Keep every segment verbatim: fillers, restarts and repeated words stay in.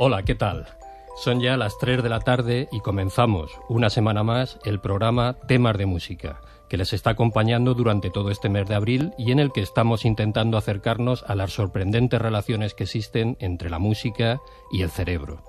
Hola, ¿qué tal? Son ya las tres de la tarde y comenzamos una semana más el programa Temas de Música, que les está acompañando durante todo este mes de abril y en el que estamos intentando acercarnos a las sorprendentes relaciones que existen entre la música y el cerebro.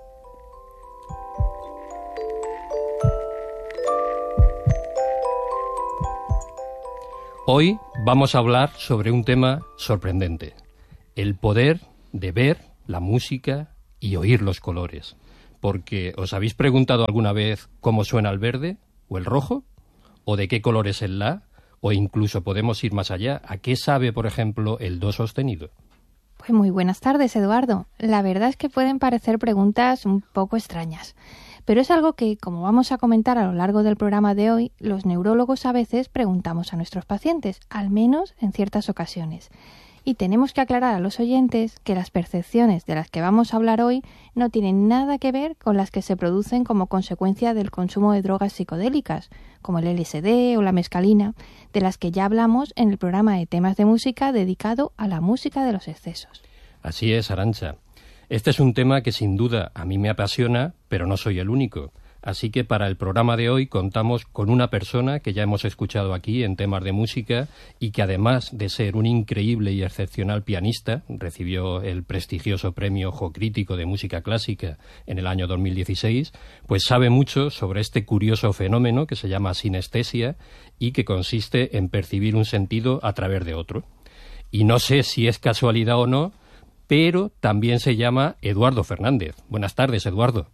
Hoy vamos a hablar sobre un tema sorprendente, el poder de ver la música y oír los colores. Porque, ¿os habéis preguntado alguna vez cómo suena el verde o el rojo? ¿O de qué color es el la? O incluso podemos ir más allá. ¿A qué sabe, por ejemplo, el do sostenido? Pues muy buenas tardes, Eduardo. La verdad es que pueden parecer preguntas un poco extrañas. Pero es algo que, como vamos a comentar a lo largo del programa de hoy, los neurólogos a veces preguntamos a nuestros pacientes, al menos en ciertas ocasiones. Y tenemos que aclarar a los oyentes que las percepciones de las que vamos a hablar hoy no tienen nada que ver con las que se producen como consecuencia del consumo de drogas psicodélicas, como el L S D o la mescalina, de las que ya hablamos en el programa de temas de música dedicado a la música de los excesos. Así es, Arantxa. Este es un tema que sin duda a mí me apasiona, pero no soy el único. Así que para el programa de hoy contamos con una persona que ya hemos escuchado aquí en temas de música y que además de ser un increíble y excepcional pianista, recibió el prestigioso premio Ojo Crítico de Música Clásica en el año dos mil dieciséis, pues sabe mucho sobre este curioso fenómeno que se llama sinestesia y que consiste en percibir un sentido a través de otro. Y no sé si es casualidad o no, pero también se llama Eduardo Fernández. Buenas tardes, Eduardo.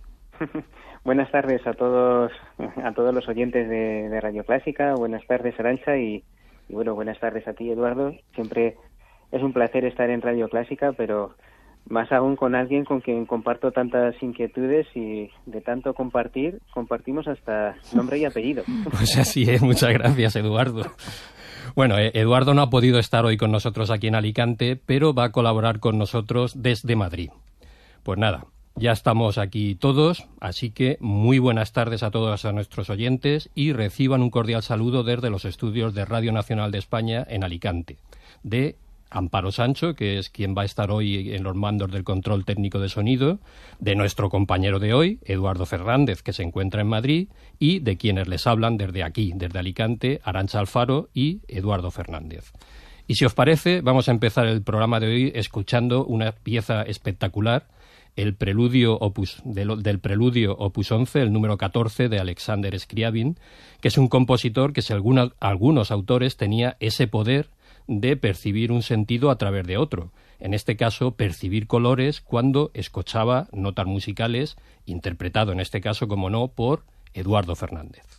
Buenas tardes a todos a todos los oyentes de, de Radio Clásica. Buenas tardes, Arantxa, y, y bueno, buenas tardes a ti, Eduardo. Siempre es un placer estar en Radio Clásica, pero más aún con alguien con quien comparto tantas inquietudes y de tanto compartir, compartimos hasta nombre y apellido. Pues así es, muchas gracias, Eduardo. Bueno, Eduardo no ha podido estar hoy con nosotros aquí en Alicante, pero va a colaborar con nosotros desde Madrid. Pues nada, ya estamos aquí todos, así que muy buenas tardes a todos a nuestros oyentes y reciban un cordial saludo desde los estudios de Radio Nacional de España en Alicante, de Amparo Sancho, que es quien va a estar hoy en los mandos del control técnico de sonido, de nuestro compañero de hoy, Eduardo Fernández, que se encuentra en Madrid, y de quienes les hablan desde aquí, desde Alicante, Arantxa Alfaro y Eduardo Fernández. Y si os parece, vamos a empezar el programa de hoy escuchando una pieza espectacular, el preludio opus, del, del preludio opus once, el número catorce de Alexander Scriabin, que es un compositor que, según algunos autores, tenía ese poder de percibir un sentido a través de otro. En este caso, percibir colores cuando escuchaba notas musicales, interpretado en este caso, como no, por Eduardo Fernández.